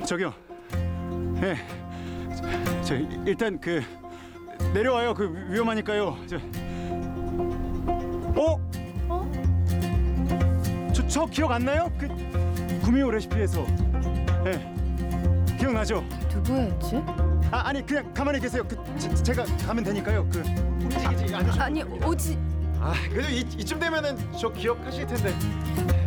저기요. 예. 저 일단 그 내려와요. 그 위험하니까요. 저 기억 안 나요? 그 구미호 레시피에서. 예. 기억나죠? 누구였지? 아니 그냥 가만히 계세요. 제가 가면 되니까요. 그 움직이지 않으셔도 아니 됩니다. 오지. 그래도 이쯤 되면은 저 기억하실 텐데.